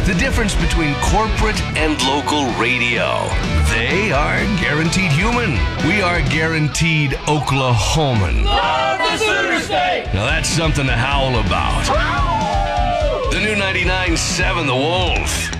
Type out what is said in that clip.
The difference between corporate and local radio. They are guaranteed human. We are guaranteed Oklahoman. Love the Sooner State! Now that's something to howl about. The new 99.7 The Wolf.